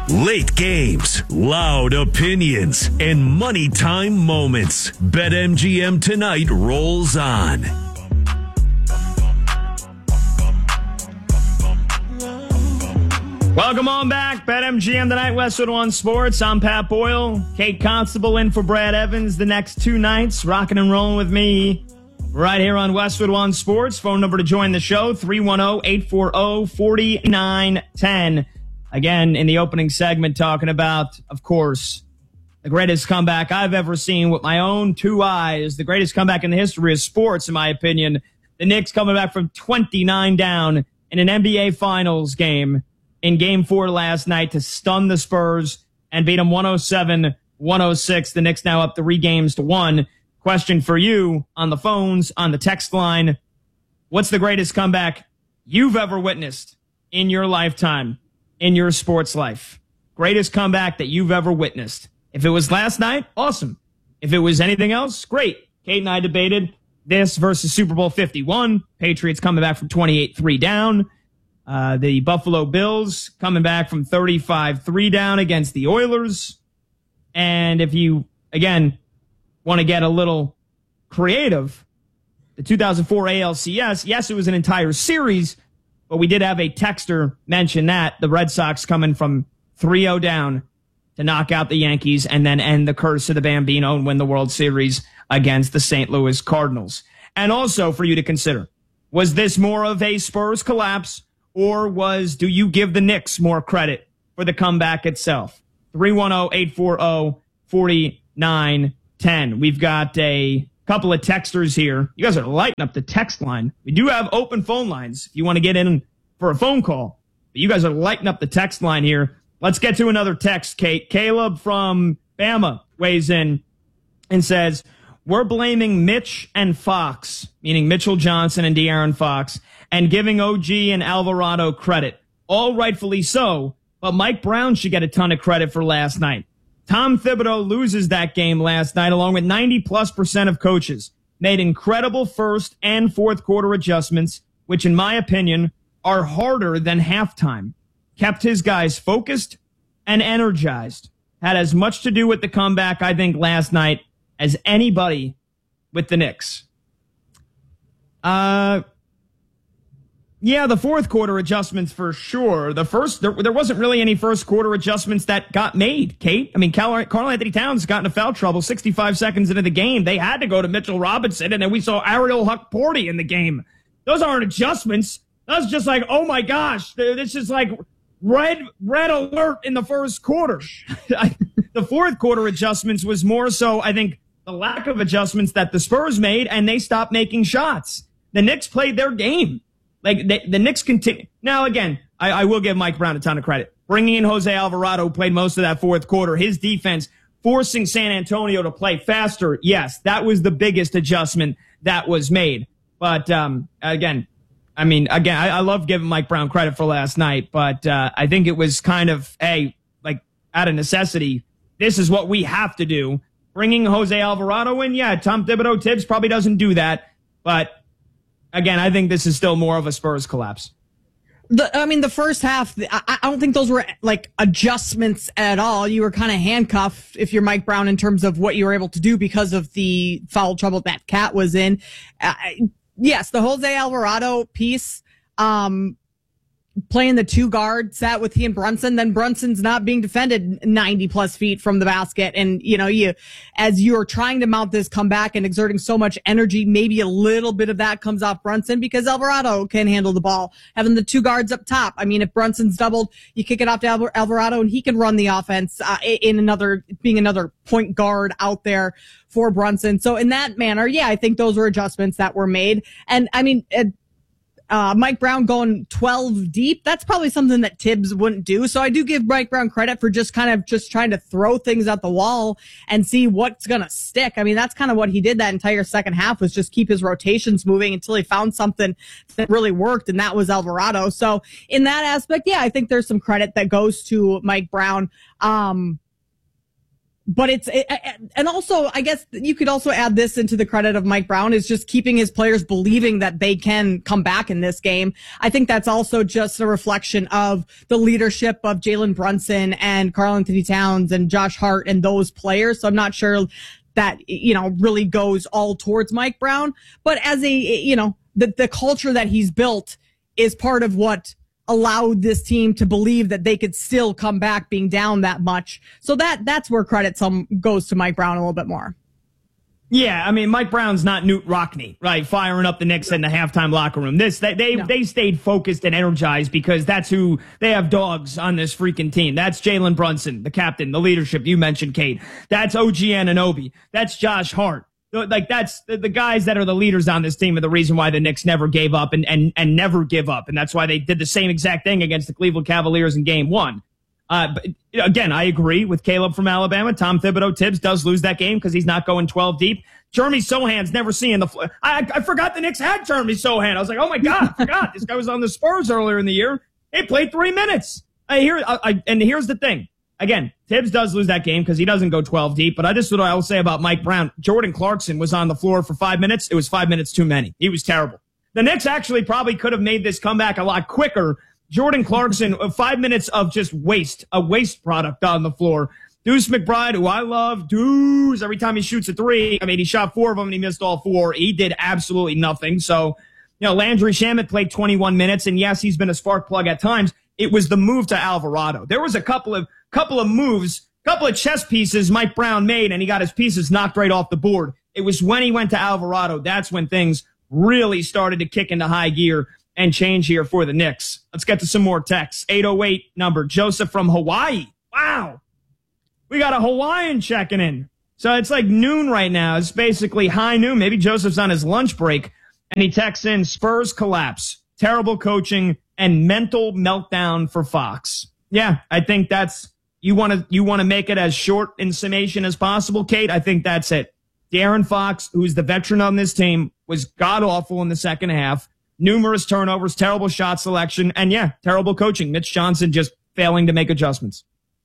Late games, loud opinions, and money time moments. BetMGM tonight rolls on. Welcome on back. BetMGM tonight, Westwood One Sports. I'm Pat Boyle. Kate Constable in for Brad Evans the next two nights. Rocking and rolling with me right here on Westwood One Sports. Phone number to join the show, 310-840-4910. Again, in the opening segment, talking about, of course, the greatest comeback I've ever seen with my own two eyes. The greatest comeback in the history of sports, in my opinion. The Knicks coming back from 29 down in an NBA Finals game in Game 4 last night to stun the Spurs and beat them 107-106. The Knicks now up 3-1. Question for you on the phones, on the text line. What's the greatest comeback you've ever witnessed in your lifetime? In your sports life? Greatest comeback that you've ever witnessed. If it was last night, awesome. If it was anything else, great. Kate and I debated this versus Super Bowl 51. Patriots coming back from 28-3 down. The Buffalo Bills coming back from 35-3 down against the Oilers. And if you, again, want to get a little creative, the 2004 ALCS, yes, it was an entire series, but we did have a texter mention that the Red Sox coming from 3-0 down to knock out the Yankees and then end the curse of the Bambino and win the World Series against the St. Louis Cardinals. And also for you to consider, was this more of a Spurs collapse, or do you give the Knicks more credit for the comeback itself? 310-840-4910. We've got a couple of texters here. You guys are lighting up the text line. We do have open phone lines if you want to get in for a phone call. But you guys are lighting up the text line here. Let's get to another text, Kate. Caleb from Bama weighs in and says, we're blaming Mitch and Fox, meaning Mitchell Johnson and De'Aaron Fox, and giving OG and Alvarado credit. All rightfully so, but Mike Brown should get a ton of credit for last night. Tom Thibodeau loses that game last night along with 90+% of coaches. Made incredible first and fourth quarter adjustments, which in my opinion are harder than halftime. Kept his guys focused and energized. Had as much to do with the comeback, I think, last night as anybody with the Knicks. Yeah, the fourth quarter adjustments for sure. The first, there wasn't really any first quarter adjustments that got made, Kate. I mean, Karl-Anthony Towns got into foul trouble 65 seconds into the game. They had to go to Mitchell Robinson, and then we saw Ariel Hukporti in the game. Those aren't adjustments. That's just like, oh my gosh, this is like red alert in the first quarter. The fourth quarter adjustments was more so, I think, the lack of adjustments that the Spurs made, and they stopped making shots. The Knicks played their game. Like, the Knicks continue. Now, again, I will give Mike Brown a ton of credit. Bringing in Jose Alvarado, who played most of that fourth quarter. His defense forcing San Antonio to play faster. Yes, that was the biggest adjustment that was made. But, I love giving Mike Brown credit for last night, but I think it was kind of, out of necessity, this is what we have to do. Bringing Jose Alvarado in, yeah, Tom Thibodeau Tibbs probably doesn't do that, but again, I think this is still more of a Spurs collapse. The first half, I don't think those were like adjustments at all. You were kind of handcuffed if you're Mike Brown in terms of what you were able to do because of the foul trouble that Cat was in. Yes, the Jose Alvarado piece, playing the two guard set with he and Brunson, then Brunson's not being defended 90+ feet from the basket. And, as you're trying to mount this comeback and exerting so much energy, maybe a little bit of that comes off Brunson because Alvarado can handle the ball. Having the two guards up top. I mean, if Brunson's doubled, you kick it off to Alvarado and he can run the offense, being another point guard out there for Brunson. So in that manner, yeah, I think those were adjustments that were made. And I mean, Mike Brown going 12 deep, that's probably something that Tibbs wouldn't do. So I do give Mike Brown credit for just trying to throw things at the wall and see what's going to stick. I mean, that's kind of what he did that entire second half, was just keep his rotations moving until he found something that really worked, and that was Alvarado. So in that aspect, yeah, I think there's some credit that goes to Mike Brown. But and also, I guess you could also add this into the credit of Mike Brown is just keeping his players believing that they can come back in this game. I think that's also just a reflection of the leadership of Jalen Brunson and Karl-Anthony Towns and Josh Hart and those players. So I'm not sure that, really goes all towards Mike Brown, but as the culture that he's built is part of what allowed this team to believe that they could still come back being down that much. So that's where credit goes to Mike Brown a little bit more. Yeah, I mean, Mike Brown's not Newt Rockne, right? Firing up the Knicks in the halftime locker room. They stayed focused and energized because that's who they have dogs on this freaking team. That's Jalen Brunson, the captain, the leadership you mentioned, Kate. That's OG Anunoby. That's Josh Hart. Like that's the guys that are the leaders on this team are the reason why the Knicks never gave up and never give up. And that's why they did the same exact thing against the Cleveland Cavaliers in game 1. But again, I agree with Caleb from Alabama. Tom Thibodeau Tibbs does lose that game because he's not going 12 deep. Jeremy Sohan's never seeing the floor. I forgot the Knicks had Jeremy Sohan. I was like, oh my God, I forgot. This guy was on the Spurs earlier in the year. He played 3 minutes. And here's the thing. Again, Tibbs does lose that game because he doesn't go 12 deep, but what I will say about Mike Brown. Jordan Clarkson was on the floor for 5 minutes. It was 5 minutes too many. He was terrible. The Knicks actually probably could have made this comeback a lot quicker. Jordan Clarkson, 5 minutes of just a waste product on the floor. Deuce McBride, who I love, Deuce, every time he shoots a 3, I mean, he shot 4 of them and he missed all 4. He did absolutely nothing. So, Landry Shamet played 21 minutes, and yes, he's been a spark plug at times. It was the move to Alvarado. There was a couple of moves, couple of chess pieces Mike Brown made, and he got his pieces knocked right off the board. It was when he went to Alvarado. That's when things really started to kick into high gear and change here for the Knicks. Let's get to some more texts. 808 number, Joseph from Hawaii. Wow. We got a Hawaiian checking in. So it's like noon right now. It's basically high noon. Maybe Joseph's on his lunch break. And he texts in, Spurs collapse, terrible coaching, and mental meltdown for Fox. Yeah, I think that's, you want to make it as short in summation as possible, Kate? I think that's it. De'Aaron Fox, who's the veteran on this team, was god-awful in the second half. Numerous turnovers, terrible shot selection, and yeah, terrible coaching. Mitch Johnson just failing to make adjustments.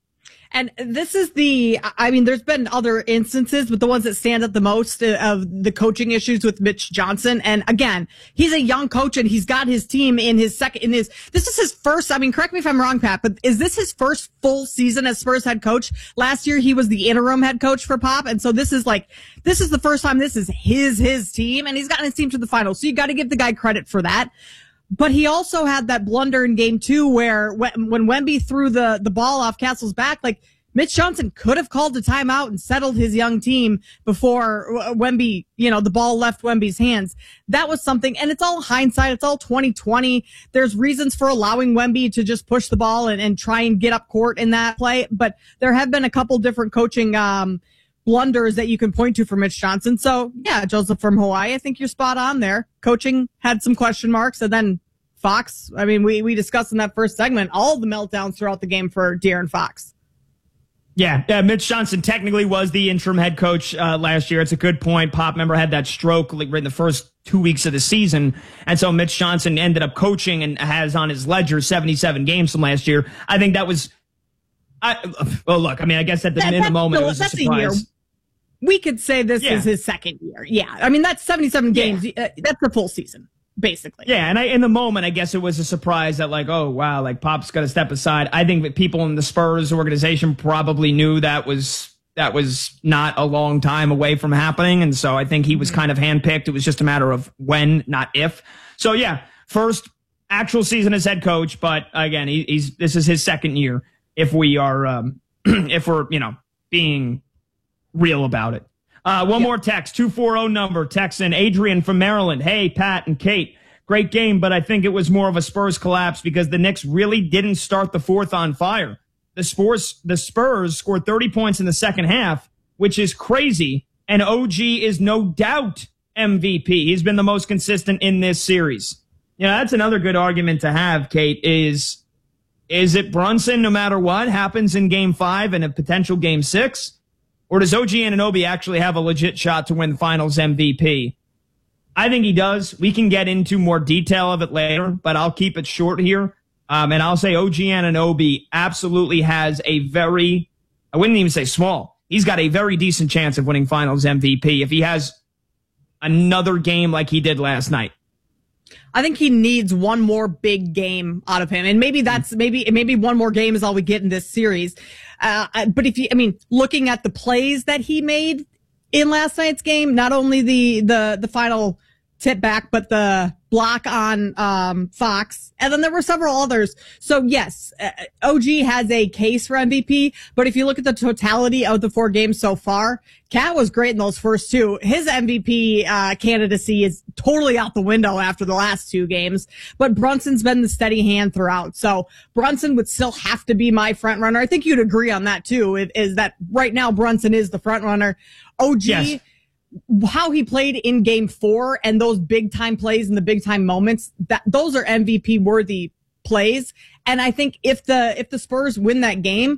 And this is there's been other instances, but the ones that stand out the most of the coaching issues with Mitch Johnson. And again, he's a young coach and he's got his team this is his first, correct me if I'm wrong, Pat, but is this his first full season as Spurs head coach? Last year, he was the interim head coach for Pop. And so this is the first time this is his team, and he's gotten his team to the finals. So you got to give the guy credit for that. But he also had that blunder in game 2 where when Wemby threw the ball off Castle's back, Mitch Johnson could have called a timeout and settled his young team before Wemby, the ball left Wemby's hands. That was something, and it's all hindsight. It's all 2020. There's reasons for allowing Wemby to just push the ball and try and get up court in that play. But there have been a couple different coaching blunders that you can point to for Mitch Johnson. So, yeah, Joseph from Hawaii, I think you're spot on there. Coaching had some question marks, and then Fox, we discussed in that first segment all the meltdowns throughout the game for De'Aaron Fox. Yeah, Mitch Johnson technically was the interim head coach last year. It's a good point. Pop, remember, had that stroke right in the first 2 weeks of the season. And so Mitch Johnson ended up coaching and has on his ledger 77 games from last year. I think that was, I guess in the moment it was a surprise. Year. We could say this is his second year. Yeah. That's 77 games. That's the full season, basically. Yeah. And in the moment, I guess it was a surprise that oh, wow, Pop's got to step aside. I think that people in the Spurs organization probably knew that was not a long time away from happening. And so I think he was kind of handpicked. It was just a matter of when, not if. So yeah, first actual season as head coach. But again, this is his second year. If we are, if we're, being real about it. One more text, 240 number, text in Adrian from Maryland. Hey, Pat and Kate, great game, but I think it was more of a Spurs collapse because the Knicks really didn't start the fourth on fire. The Spurs scored 30 points in the second half, which is crazy, and OG is no doubt MVP. He's been the most consistent in this series. That's another good argument to have, Kate, is it Brunson no matter what happens in game 5 and a potential game 6? Or does OG Anunoby actually have a legit shot to win Finals MVP? I think he does. We can get into more detail of it later, but I'll keep it short here. And I'll say OG Anunoby absolutely has a very, I wouldn't even say small. he's got a very decent chance of winning Finals MVP if he has another game like he did last night. I think he needs one more big game out of him. And maybe maybe one more game is all we get in this series. But looking at the plays that he made in last night's game, not only the final tip back, but the block on Fox, and then there were several others. So yes, OG has a case for MVP, but if you look at the totality of the 4 games so far, Cat was great in those first 2. His MVP candidacy is totally out the window after the last 2 games, but Brunson's been the steady hand throughout. So Brunson would still have to be my front runner. I think you'd agree on that too, is that right now Brunson is the front runner. OG, yes. How he played in game 4 and those big time plays and the big time moments, those are MVP worthy plays. And I think if the Spurs win that game,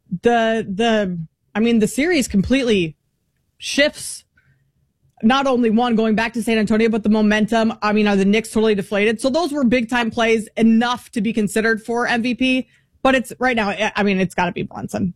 the series completely shifts. Not only going back to San Antonio, but the momentum. Are the Knicks totally deflated? So those were big time plays, enough to be considered for MVP. But it's right now, it's got to be Brunson.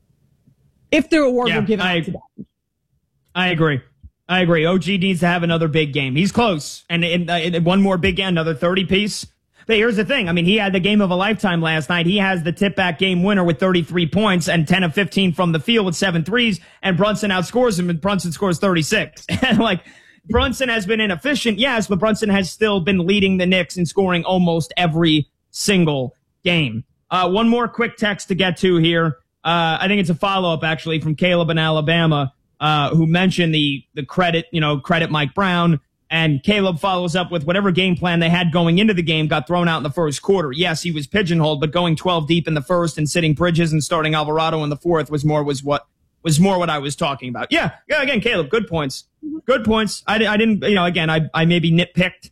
If the award were given out to them. I agree. OG needs to have another big game. He's close. And one more big game, another 30 piece. But here's the thing. He had the game of a lifetime last night. He has the tip back game winner with 33 points and 10 of 15 from the field with 7 threes. And Brunson outscores him, and Brunson scores 36. And Brunson has been inefficient, yes, but Brunson has still been leading the Knicks in scoring almost every single game. One more quick text to get to here. I think it's a follow-up, actually, from Caleb in Alabama. Who mentioned the credit Mike Brown, and Caleb follows up with whatever game plan they had going into the game got thrown out in the first quarter. Yes, he was pigeonholed, but going 12 deep in the first and sitting Bridges and starting Alvarado in the fourth was more what I was talking about. Yeah, again, Caleb, good points. I didn't, I maybe nitpicked